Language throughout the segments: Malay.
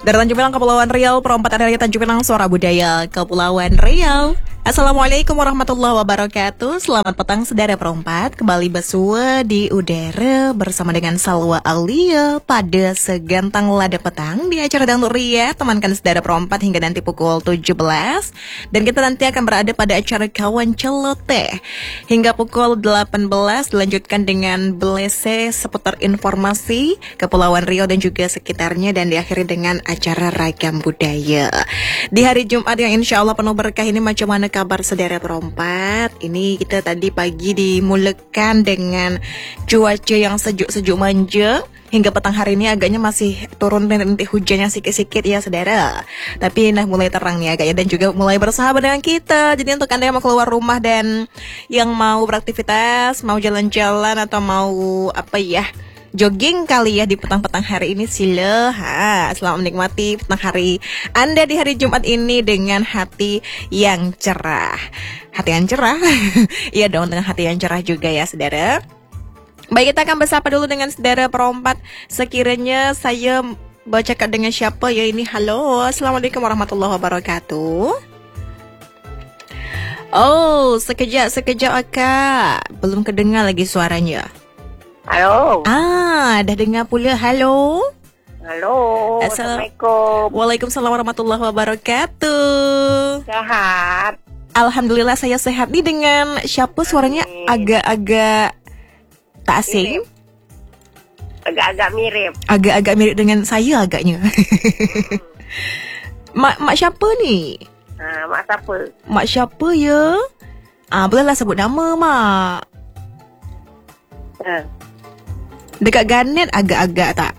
Dari Tanjung Pinang Kepulauan Riau, perempatan dari Tanjung Pinang Suara Budaya Kepulauan Riau. Assalamualaikum warahmatullahi wabarakatuh. Selamat petang saudara perempat. Kembali bersua di udara bersama dengan Salwa Aulia pada segantang lada petang di acara Dangdut Ria. Temankan saudara perempat hingga nanti pukul 17. Dan kita nanti akan berada pada acara Kawan Celoteh hingga pukul 18. Dilanjutkan dengan Belese seputar informasi Kepulauan Riau dan juga sekitarnya. Dan diakhiri dengan acara Ragam Budaya. Di hari Jumat yang insya Allah penuh berkah ini, macam mana kabar saudara perempat? Ini kita tadi pagi dimulakan dengan cuaca yang sejuk-sejuk manja. Hingga petang hari ini agaknya masih turun rintik hujannya sikit-sikit ya saudara. Tapi nah mulai terang nih agaknya dan juga mulai bersahabat dengan kita. Jadi untuk Anda yang mau keluar rumah dan yang mau beraktivitas, mau jalan-jalan atau mau jogging kali ya di petang-petang hari ini, sila selamat menikmati petang hari Anda di hari Jumat ini dengan hati yang cerah. Hati yang cerah? Iya dong, dengan hati yang cerah juga ya saudara. Baik, kita akan bersapa dulu dengan saudara perempat. Sekiranya saya bercakap dengan siapa ya ini. Halo, Assalamualaikum warahmatullahi wabarakatuh. Oh, sekejap Kak. Belum kedengar lagi suaranya. Halo. Dah dengar pula. Halo. Halo. Assalamualaikum. Waalaikumsalam warahmatullahi wabarakatuh. Sehat. Alhamdulillah saya sehat. Nih dengan siapa suaranya agak-agak tak asing? Agak-agak mirip. Agak-agak mirip dengan saya agaknya. Mak siapa ni? Mak siapa? Mak siapa ya? Bolehlah sebut nama mak. Dekat Ganet agak-agak tak?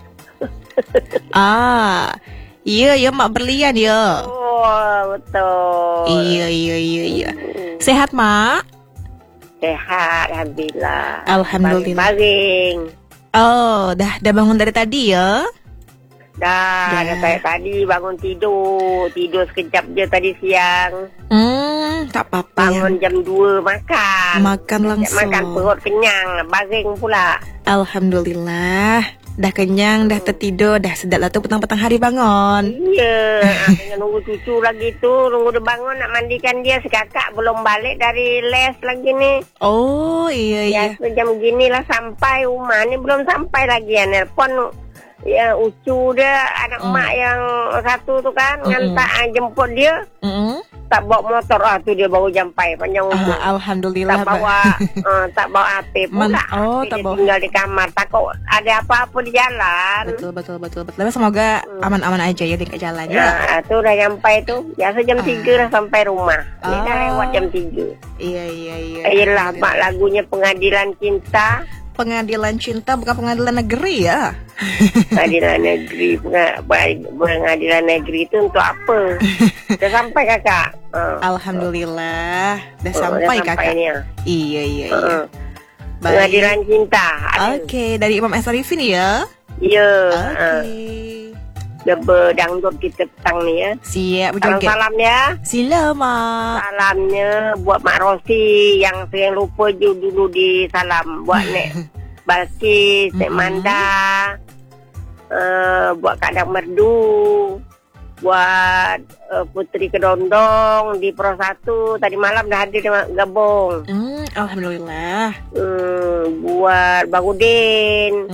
Ya mak berlian ya. Oh, betul. Iya. Sehat mak? Sehat, alhamdulillah. Alhamdulillah. Baring. Oh, dah bangun dari tadi ya? Dah tadi bangun tidur sekejap je tadi siang. Tak apa-apa. Bangun jam 2 makan. Makan langsung. Makan perut kenyang, baring pula. Alhamdulillah. Dah kenyang, dah tertidur, dah sedap lah tu petang-petang hari bangun. Iya, tengah nunggu cucu lagi tu, nunggu dia bangun nak mandikan dia. Si kakak belum balik dari les lagi ni. Oh, iya. Biasa jam gini lah sampai rumah ni, belum sampai lagi ya. Nelpon ya ucu dia, anak mak yang satu tu kan, ngantar jemput dia. Tak bawa motor, tu dia baru sampai panjang umur. Alhamdulillah. Tak bawa HP pula. Tak bawa. Tinggal di kamar, takut ada apa-apa di jalan. Betul. Tapi semoga aman-aman aja ya di jalan ya. Tu dah sampai tu. Biasa jam 3 dah sampai rumah. Ni dah lewat jam 3. Iya. Yelah, mak lagunya Pengadilan Cinta. Pengadilan cinta bukan pengadilan negeri ya? Pengadilan negeri. Pengadilan negeri itu untuk apa? Dah sampai kakak. Alhamdulillah. Dah sampai kakak. Ni, Iya. Pengadilan cinta. Oke, dari Imam S. Arifin ya? Ya. Oke. Dia berdangdut kita petang ni ya. Siap berjoget. Salam ya. Sila mak. Salamnya buat Mak Rosi yang sering lupa dulu di salam. Buat Nek Balkis, Nek Manda, buat Kak Dang Merdu, buat Putri Kedondong di Pro 1. Tadi malam dah hadir gabung. Alhamdulillah. Buat Bang Udin.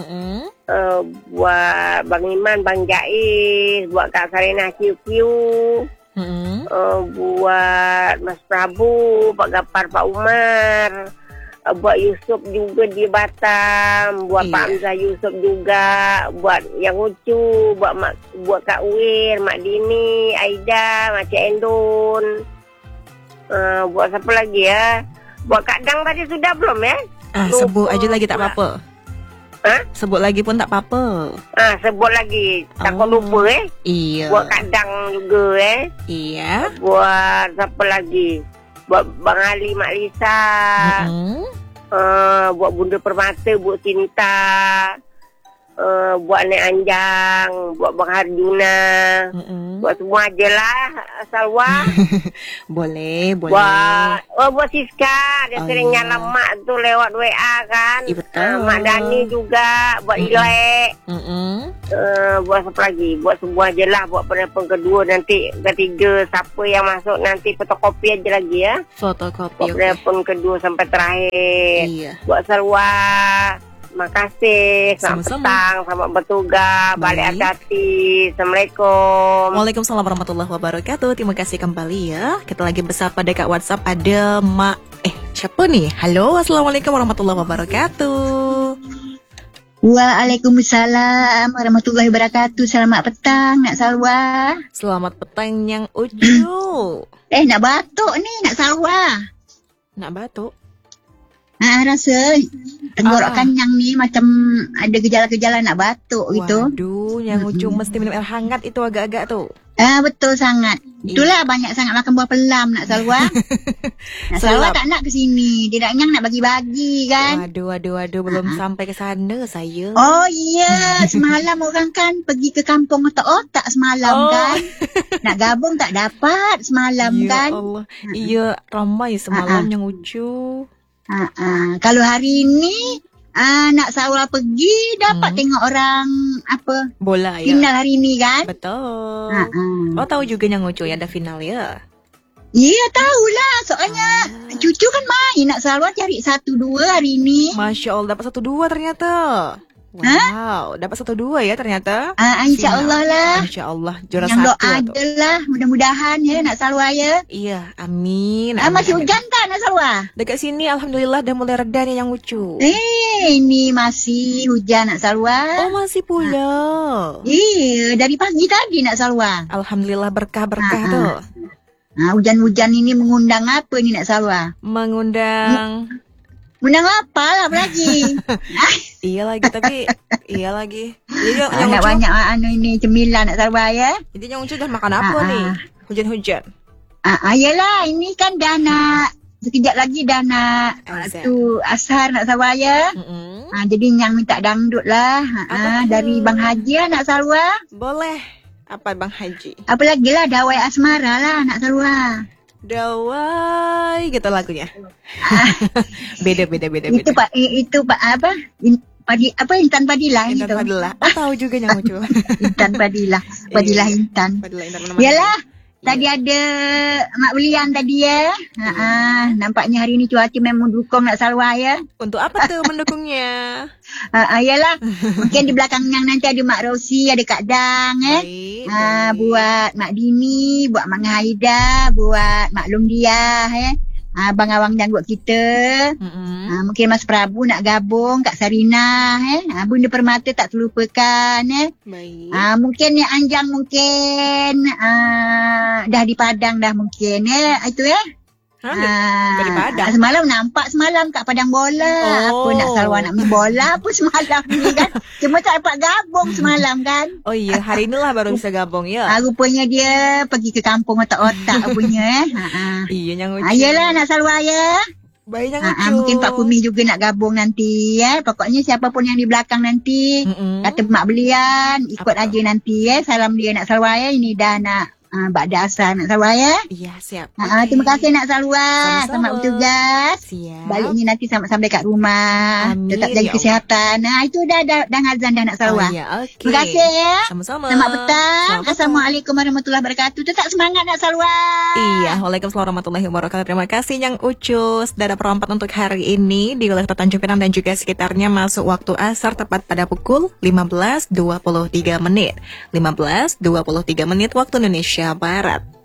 Buat Bang Iman, Bang Jais, buat Kak Sarina QQ, buat Mas Prabu, Pak Gapar, Pak Umar, buat Yusuf juga di Batam, buat Pak Hamzah Yusuf juga, buat yang lucu, buat Kak Wir, Mak Dini, Aida, Mak Cik Endun, buat siapa lagi ya? Buat Kak Dang tadi sudah belum ya? Sebut aja lagi tak apa-apa. Sebut lagi pun tak apa-apa. Sebut lagi. Takut lupa Iya. Buat Kadang juga Iya. Buat siapa lagi? Buat Bang Ali, Mak Lisa. Buat Bunda Permata, buat Cinta. buat Nek Anjang, buat Bang Harjuna, buat semua je lah, Salwa. Boleh. Buat Siska, dia sering iya. nyala mak tu lewat WA kan. Iya, betul. Mak Dani juga, buat Ilek. Buat siapa lagi? Buat semua je lah, buat penelpon kedua, nanti ketiga, siapa yang masuk nanti fotokopi aja lagi ya. Fotokopi, Buat penelpon kedua sampai terakhir. Iya. Buat Salwa, makasih. Selamat Sama-sama. petang, selamat bertugas, balik Baik. hati-hati. Assalamualaikum. Waalaikumsalam warahmatullahi wabarakatuh. Terima kasih kembali ya. Kita lagi bersapa dekat WhatsApp ada siapa nih? Halo, assalamualaikum warahmatullahi wabarakatuh. Waalaikumsalam warahmatullahi wabarakatuh. Selamat petang, Nak Salwa. Selamat petang yang Ucu. Nak batuk ni, Nak Salwa. Nak batuk? Rasa tenggorokan yang ni macam ada gejala-gejala nak batuk gitu. Waduh, yang Ucu mesti minum air hangat itu agak-agak tuh. Betul sangat. Itulah banyak sangat makan buah pelam, Nak Salwa. Nak Salwa tak nak ke sini. Dia nak bagi-bagi kan. Waduh, belum sampai ke sana saya. Oh iya, semalam orang kan pergi ke kampung otak-otak semalam kan. Nak gabung tak dapat semalam Ya kan. Allah. Iya, ramai semalam yang Ucu. Kalau hari ini Nak Salwa pergi dapat tengok orang apa Bola ya. final hari ini kan. Betul. Ha-ha. Oh, tahu juga yang Ucu ya ada final ya. Ya tahulah soalnya cucu kan main Nak Salwa cari 1-2 hari ini. Masya Allah, dapat 1-2 ternyata. Wow, dapat 1-2 ya ternyata. InsyaAllah lah. Insya Allah juara Yang 1 doa tuh. je lah mudah-mudahan ya Nak Salwa ya. Iya, amin. Masih amin. hujan tak Nak Salwa? Dekat sini alhamdulillah udah mulai reda nih yang Ucu. Ini masih hujan Nak Salwa. Oh, masih pula. Iya, dari pagi tadi Nak Salwa. Alhamdulillah berkah-berkah tuh. Hujan-hujan ini mengundang apa ni Nak Salwa? Mengundang Undang lapar lah lagi. iya lagi tapi iya lagi. Jadi yang Nak Ucu, banyak ini cemilan Nak Salwa ya. jadi yang Ucu dah makan apa nih? Hujan-hujan. Yelah ini kan dah nak sekejap lagi dah nak Azan. tu asar Nak Salwa ya. Jadi yang minta dangdut lah. Apa tu? Dari Bang Haji lah Nak Salwa. Boleh. Apa Bang Haji? Apa lagi lah dawai asmara lah Nak Salwa. Dawai gitu lagunya. beda. Itu Pak apa? Intan Fadilah Intan gitu. Fadilah. Oh, tahu juga yang Ucu. Intan Fadilah. Fadilah Iya. Intan. Fadilah Intan mana-mana. Yalah. Tadi ada Mak Belian tadi ya. Nampaknya hari ini cuaca memang dukung Nak Salwa ya. Untuk apa tuh mendukungnya? Yalah. Mungkin di belakang yang nanti ada Mak Rosi, ada Kak Dang Baik. buat Mak Dini, buat Mak Haida, buat Mak Lumdiah Abang Awang janggut kita. Mungkin Mas Prabu nak gabung, Kak Sarina Bunda Permata tak terlupakan Baik. Mungkin yang Anjang mungkin dah di Padang dah mungkin itu ya. Dari Padang. Semalam kat Padang bola. Oh. Apa Nak Salwa nak main bola apa semalam ni kan. Cuma tak dapat gabung semalam kan. Oh iya, hari inilah baru bisa gabung ya. Rupanya dia pergi ke kampung otak-otak punya Iya yang Ucu. Yelah Nak Salwa ya. Baik yang Ucu. Mungkin Pak Kumi juga nak gabung nanti ya. Pokoknya siapapun yang di belakang nanti kata Mak Belian ikut Apa aja nanti ya. Salam dia Nak Salwa ya. Ini dah nak Ba'da asar Nak Salwa ya. Iya, siap. Terima kasih Nak Salwa. Sama-sama. Selamat bertugas. Siap. Baliknya nanti sampai dekat rumah. Amin, Tetap jaga ya kesihatan. Itu dah azan dah Nak Salwa. Oh, iya, oke. Terima kasih ya. Sama-sama. Selamat petang. Selamat petang. Assalamualaikum warahmatullahi wabarakatuh. Tetap semangat Nak Salwa. Iya, waalaikumsalam warahmatullahi wabarakatuh. Terima kasih yang Ucus. Dada perempat untuk hari ini di wilayah Tanjung Pinang dan juga sekitarnya masuk waktu asar tepat pada pukul 15.23 menit. 15.23 menit waktu Indonesia Barat.